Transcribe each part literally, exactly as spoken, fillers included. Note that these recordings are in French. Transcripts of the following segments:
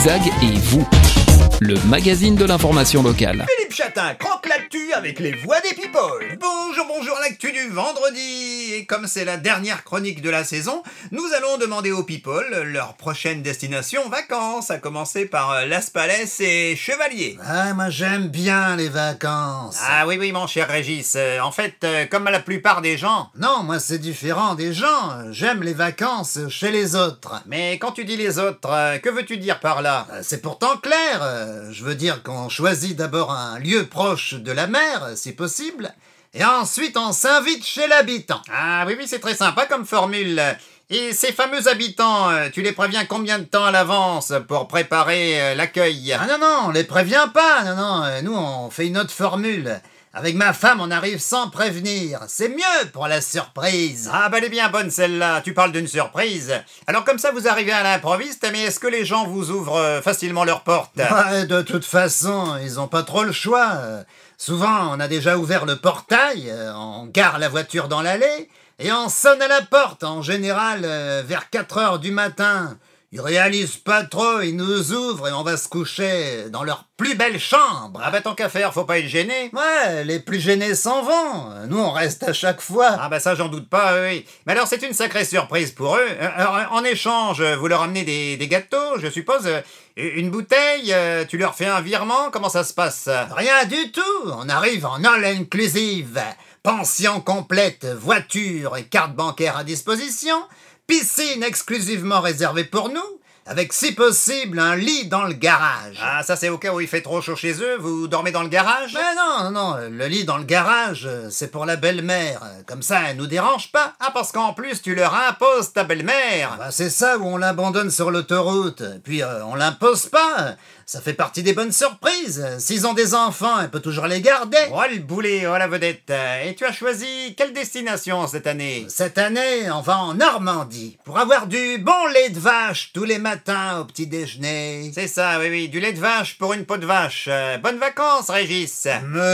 Zag et vous, le magazine de l'information locale. Philippe Chatin croque l'actu avec les voix des people. Bonjour, bonjour, l'actu du vendredi. Et comme c'est la dernière chronique de la saison, nous allons demander aux people leur prochaine destination vacances, à commencer par Las Palais et Chevalier. Ah, moi j'aime bien les vacances. Ah oui, oui, mon cher Régis. Euh, en fait, euh, comme la plupart des gens. Non, moi c'est différent des gens. J'aime les vacances chez les autres. Mais quand tu dis les autres, euh, que veux-tu dire par là? Euh, C'est pourtant clair. Euh, Je veux dire qu'on choisit d'abord un lieu proche de la mer, si possible, et ensuite on s'invite chez l'habitant. Ah oui, oui, c'est très sympa comme formule. Et ces fameux habitants, euh, tu les préviens combien de temps à l'avance pour préparer euh, l'accueil? Ah non, non, on les prévient pas. Non, non, euh, nous on fait une autre formule. Avec ma femme, on arrive sans prévenir. C'est mieux pour la surprise. Ah bah elle est bien bonne celle-là, tu parles d'une surprise. Alors comme ça vous arrivez à l'improviste, mais est-ce que les gens vous ouvrent euh, facilement leurs portes? Ouais, de toute façon, ils ont pas trop le choix. Euh, Souvent, on a déjà ouvert le portail, euh, on gare la voiture dans l'allée, et on sonne à la porte, en général, euh, vers quatre heures du matin. Ils réalisent pas trop, ils nous ouvrent et on va se coucher dans leur plus belle chambre. Ah bah tant qu'à faire, faut pas être gêné. Ouais, les plus gênés s'en vont. Nous, on reste à chaque fois. Ah bah ça j'en doute pas, oui. Mais alors c'est une sacrée surprise pour eux. Euh, Alors en échange, vous leur amenez des, des gâteaux, je suppose, euh, une bouteille, euh, tu leur fais un virement, comment ça se passe? Rien du tout. On arrive en all inclusive. Pension complète, voiture et carte bancaire à disposition. Piscine exclusivement réservée pour nous, avec si possible un lit dans le garage. Ah ça c'est au cas où il fait trop chaud chez eux, vous dormez dans le garage? Mais non, non, non, le lit dans le garage, euh, c'est pour la belle-mère. Comme ça, elle nous dérange pas. Ah parce qu'en plus tu leur imposes ta belle-mère. Bah, c'est ça où on l'abandonne sur l'autoroute. Puis euh, on l'impose pas. Ça fait partie des bonnes surprises. S'ils ont des enfants, elle peut toujours les garder. Oh le boulet, oh la vedette. Et tu as choisi quelle destination cette année? Cette année, on va en Normandie pour avoir du bon lait de vache tous les matins au petit déjeuner. C'est ça, oui, oui, du lait de vache pour une peau de vache. Euh, bonnes vacances, Régis.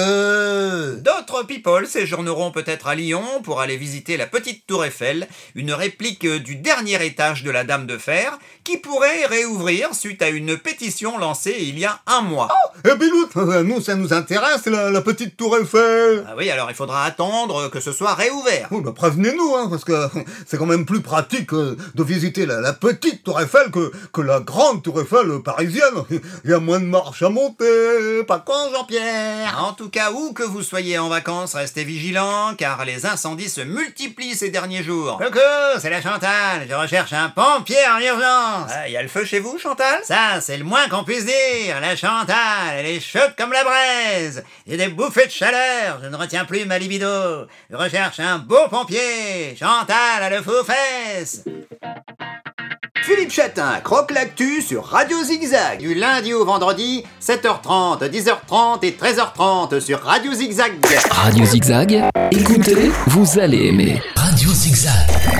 Me... D'autres people séjourneront peut-être à Lyon pour aller visiter la petite tour Eiffel, une réplique du dernier étage de la Dame de Fer, qui pourrait réouvrir suite à une pétition lancée il y a un mois. Eh Bilout, nous ça nous intéresse la, la petite tour Eiffel. Ah oui, alors il faudra attendre que ce soit réouvert. Oh, bah, prévenez-nous, hein, parce que c'est quand même plus pratique euh, de visiter la, la petite tour Eiffel que, que la grande tour Eiffel parisienne. Il y a moins de marche à monter, pas con Jean-Pierre. En tout cas, où que vous soyez en vacances, restez vigilants, car les incendies se multiplient ces derniers jours. Coucou, c'est la Chantal, je recherche un pompier en urgence. Ah, il y a le feu chez vous, Chantal? Ça, c'est le moins qu'on puisse dire. La Chantal, elle est chaude comme la braise. J'ai des bouffées de chaleur, je ne retiens plus ma libido. Je recherche un beau pompier. Chantal a le faux fesse. Philippe Chatin croque l'actu sur Radio Zigzag. Du lundi au vendredi, sept heures trente, dix heures trente et treize heures trente sur Radio Zigzag. Radio Zigzag, écoutez, vous allez aimer. Radio Zigzag.